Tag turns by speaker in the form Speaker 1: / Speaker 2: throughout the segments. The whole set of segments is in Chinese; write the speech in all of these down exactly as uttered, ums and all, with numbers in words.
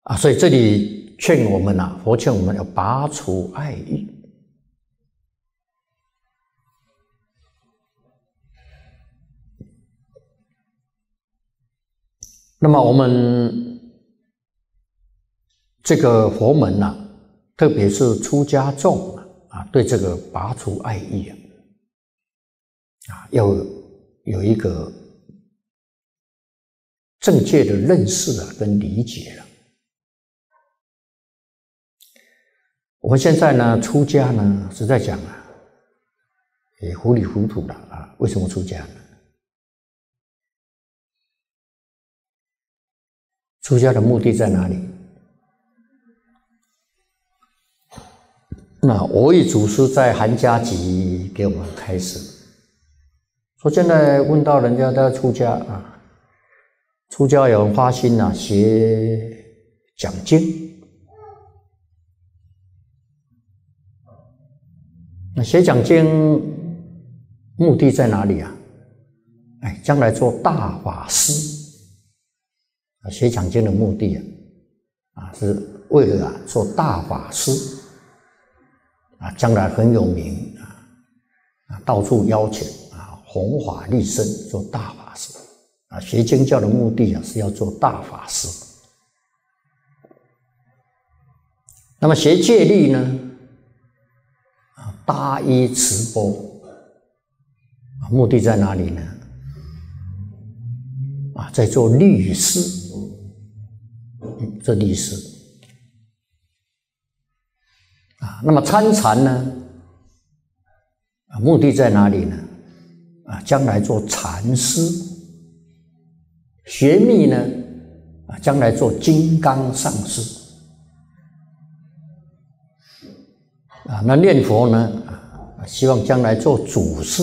Speaker 1: 啊，所以这里劝我们啊，佛劝我们要拔除爱欲。那么我们这个佛门啊，特别是出家众啊，啊，对这个拔除爱欲啊，啊，要有一个正确的认识啊，跟理解了。我们现在呢，出家呢，实在讲啊，也糊里糊涂了啊。为什么出家呢？出家的目的在哪里？那我与祖师在《韩家集》给我们开始说，现在问到人家在出家啊，出家有人发心啊，学讲经。那学讲经目的在哪里啊？哎，将来做大法师。啊，学讲经的目的啊，啊是为了啊做大法师，啊将来很有名啊，啊到处邀请啊弘法利生做大法师。啊，学经教的目的啊是要做大法师。那么学戒律呢？啊，大依持钵，啊目的在哪里呢？啊，在做律师。嗯，这律师啊，那么参禅呢？啊，目的在哪里呢？啊，将来做禅师。学密呢？啊，将来做金刚上师。啊，那念佛呢？啊，希望将来做祖师。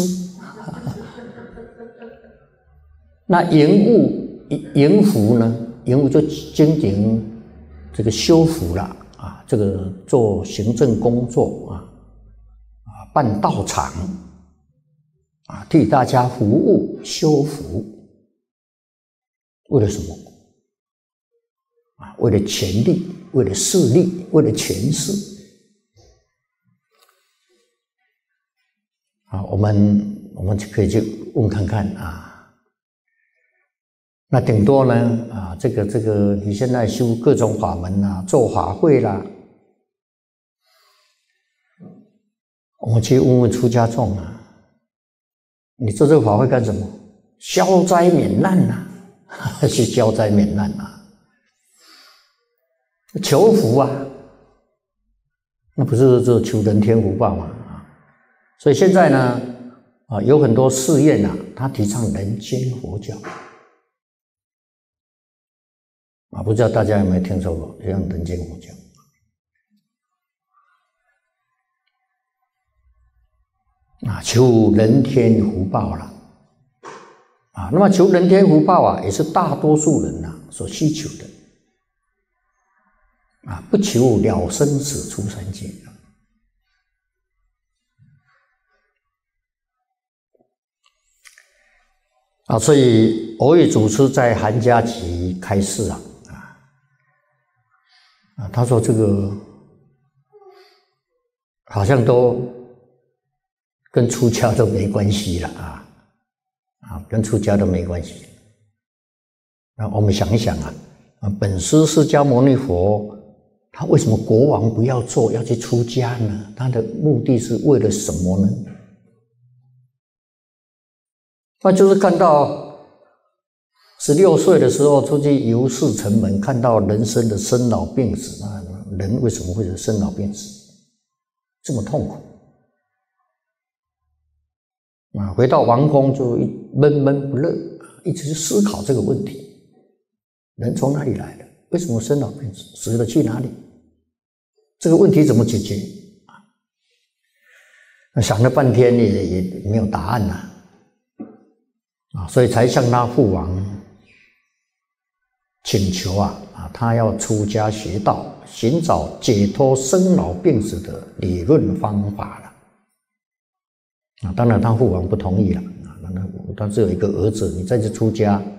Speaker 1: 那营务营福呢？营务就经营这个修福了啊，这个做行政工作啊，啊办道场啊，替大家服务修福，为了什么？啊，为了权力，为了势力，为了权势。啊，我们我们可以去问看看啊。那顶多呢啊，这个这个，你现在修各种法门啊，做法会啦，我们去问问出家众啊，你做这个法会干什么？消灾免难呐、啊，是消灾免难啊，求福啊，那不是就求人天福报吗？啊，所以现在呢啊，有很多寺院啊，他提倡人间佛教。啊，不知道大家有没有听说过这样人间佛教？啊，求人天福报了。啊，那么求人天福报啊，也是大多数人呐、啊、所需求的。啊，不求了生死出三界。啊，所以我与祖师在《韩家集》开示啊。啊，他说这个好像都跟出家都没关系了啊，啊，跟出家都没关系。那我们想一想啊，啊，本师释迦牟尼佛，他为什么国王不要做，要去出家呢？他的目的是为了什么呢？那就是看到十六岁的时候出去游视城门，看到人生的生老病死，那人为什么会有生老病死这么痛苦啊？回到王宫就闷闷不乐，一直去思考这个问题：人从哪里来的？为什么生老病死？死了去哪里？这个问题怎么解决啊？想了半天也也没有答案呐，啊，所以才向他父王请求啊啊，他要出家学道，寻找解脱生老病死的理论方法了。啊，当然他父王不同意了啊，那他只有一个儿子，你再去出家